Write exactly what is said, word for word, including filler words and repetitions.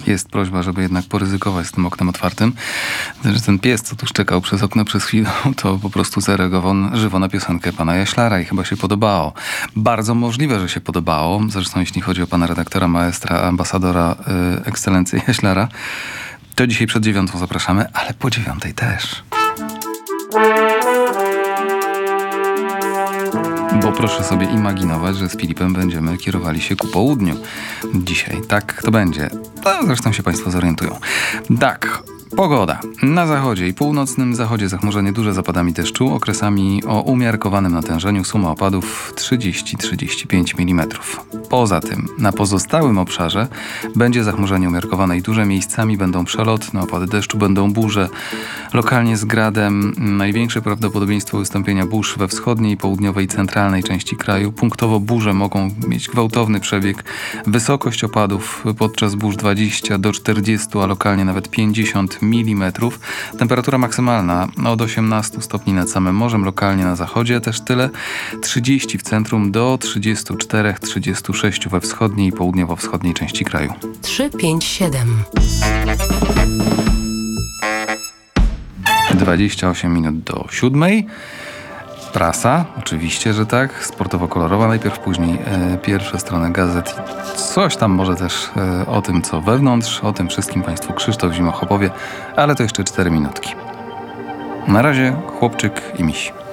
jest prośba, żeby jednak poryzykować z tym oknem otwartym. Że ten pies, co tu szczekał przez okno przez chwilę, to po prostu zareagował żywo na piosenkę pana Jaślara i chyba się podobało. Bardzo możliwe, że się podobało. Zresztą jeśli chodzi o pana redaktora, maestra, ambasadora yy, ekscelencji Jaślara, to dzisiaj przed dziewiątą zapraszamy, ale po dziewiątej też. Bo proszę sobie imaginować, że z Filipem będziemy kierowali się ku południu dzisiaj. Tak to będzie. To zresztą się państwo zorientują. Tak, pogoda. Na zachodzie i północnym zachodzie zachmurzenie duże z opadami deszczu, okresami o umiarkowanym natężeniu, suma opadów trzydzieści do trzydziestu pięciu milimetrów. Poza tym na pozostałym obszarze będzie zachmurzenie umiarkowane i duże, miejscami będą przelotne opady deszczu, będą burze, lokalnie z gradem. Największe prawdopodobieństwo wystąpienia burz we wschodniej, południowej i centralnej części kraju. Punktowo burze mogą mieć gwałtowny przebieg. Wysokość opadów podczas burz dwadzieścia do czterdziestu, a lokalnie nawet pięćdziesiąt milimetrów. Temperatura maksymalna od osiemnastu stopni nad samym morzem, lokalnie na zachodzie też tyle. trzydzieści w centrum do trzydziestu czterech do trzydziestu sześciu we wschodniej i południowo-wschodniej części kraju. trzy pięć siedem. dwadzieścia osiem minut do siódmej. Prasa, oczywiście, że tak, sportowo-kolorowa najpierw, później e, pierwsze strony gazet. Coś tam może też e, o tym, co wewnątrz, o tym wszystkim państwu Krzysztof Zimoch opowie, ale to jeszcze cztery minutki. Na razie chłopczyk i miś.